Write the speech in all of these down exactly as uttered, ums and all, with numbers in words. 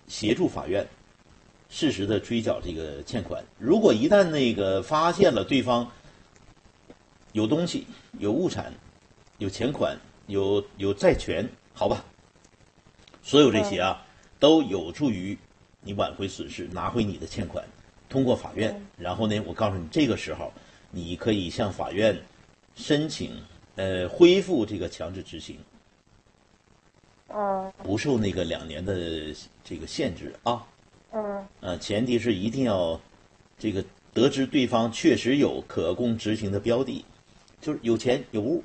协助法院适时的追缴这个欠款。如果一旦那个发现了对方有东西、有物产、有钱款、有有债权，好吧，所有这些啊，都有助于你挽回损失，拿回你的欠款。通过法院，然后呢，我告诉你，这个时候你可以向法院申请呃恢复这个强制执行。 嗯， 不受那个两年的这个限制啊。 嗯。 呃，前提是一定要这个得知对方确实有可供执行的标的，就是有钱有物，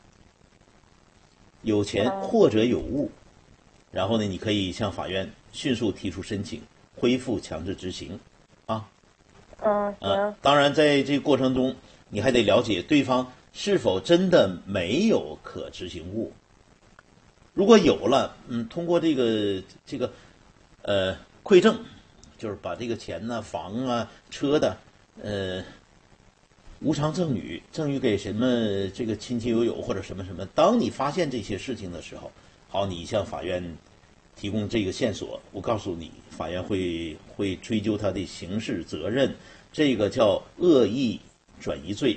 有钱或者有物，然后呢，你可以向法院迅速提出申请恢复强制执行，啊。 嗯，行。 呃，当然，在这个过程中，你还得了解对方是否真的没有可执行物。如果有了，嗯，通过这个这个，呃，馈赠，就是把这个钱呢、房啊、车的，呃，无偿赠与，赠与给什么这个亲戚友友或者什么什么。当你发现这些事情的时候，好，你向法院提供这个线索，我告诉你，法院会会追究他的刑事责任，这个叫恶意转移罪。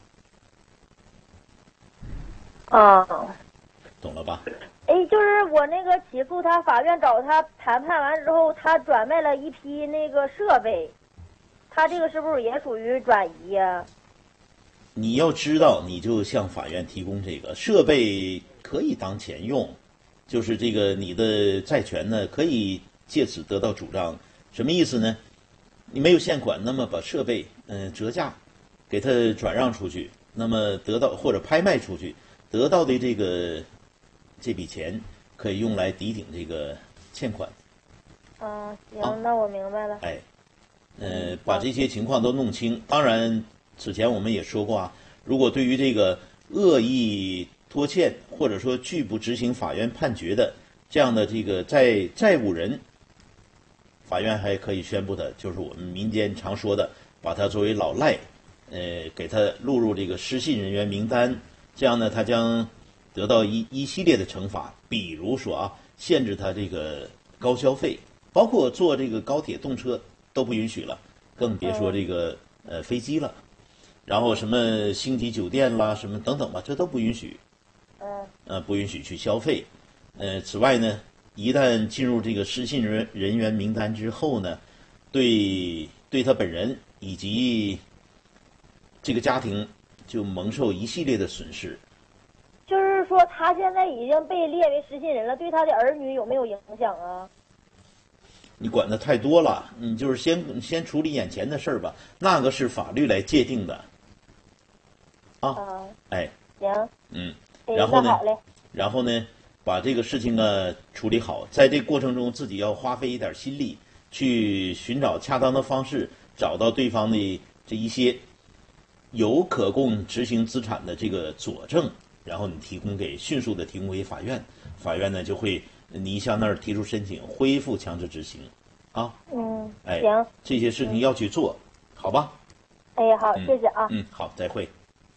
啊。 懂了吧？ 哎，就是我那个起诉他，法院找他谈判完之后，他转卖了一批那个设备，他这个是不是也属于转移呀？ 你要知道，你就向法院提供这个设备可以当钱用，就是这个你的债权呢可以借此得到主张。什么意思呢？你没有现款，那么把设备嗯、呃、折价给他转让出去，那么得到或者拍卖出去得到的这个。这笔钱可以用来抵顶这个欠款。 啊，行，啊、那我明白了。 哎，呃，把这些情况都弄清。当然，此前我们也说过啊，如果对于这个恶意拖欠或者说拒不执行法院判决的这样的这个债债务人，法院还可以宣布的，就是我们民间常说的，把他作为老赖，呃，给他录入这个失信人员名单，这样呢，他将得到一一系列的惩罚，比如说啊，限制他这个高消费，包括坐这个高铁动车都不允许了，更别说这个呃飞机了，然后什么星级酒店啦，什么等等吧，这都不允许， 嗯， 呃，不允许去消费。呃，此外呢，一旦进入这个失信人人员名单之后呢，对对他本人以及这个家庭就蒙受一系列的损失。 就是说，他现在已经被列为失信人了，对他的儿女有没有影响啊？ 你管的太多了，你就是先先处理眼前的事儿吧，那个是法律来界定的。啊， 啊哎， 行， 嗯， 哎然后呢， 那好嘞， 然后呢，把这个事情呢处理好，在这个过程中自己要花费一点心力，去寻找恰当的方式，找到对方的这一些有可供执行资产的这个佐证。然后你提供给迅速的提供给法院，法院呢就会你向那儿提出申请恢复强制执行，啊， 嗯， 哎， 行， 这些事情要去做，好吧？ 哎，好， 嗯、 谢谢啊。 嗯，好，再会。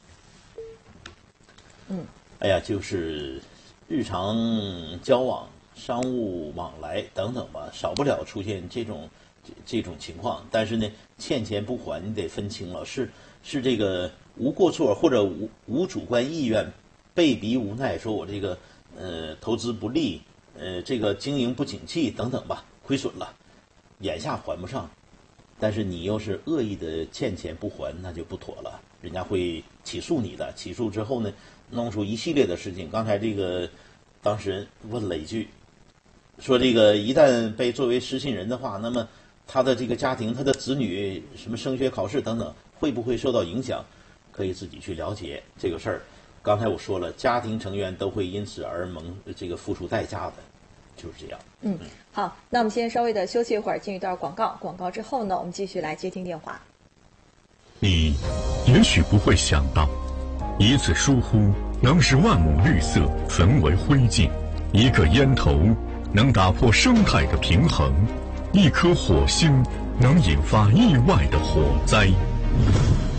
嗯， 哎呀，就是日常交往、商务往来等等吧，少不了出现这种这这种情况。但是呢，欠钱不还，你得分清了，是是这个无过错或者无无主观意愿。被逼无奈，说我这个呃投资不利，呃这个经营不景气等等吧，亏损了，眼下还不上，但是你又是恶意的欠钱不还，那就不妥了，人家会起诉你的。起诉之后呢，弄出一系列的事情。刚才这个当事人问了一句，说这个一旦被作为失信人的话，那么他的这个家庭、他的子女什么升学考试等等，会不会受到影响？可以自己去了解这个事儿。刚才我说了，家庭成员都会因此而蒙这个付出代价的，就是这样。 嗯，好，那我们先稍微的休息一会儿，进一段广告。广告之后呢，我们继续来接听电话。 你也许不会想到，一次疏忽能使万亩绿色焚为灰烬，一个烟头能打破生态的平衡，一颗火星能引发意外的火灾。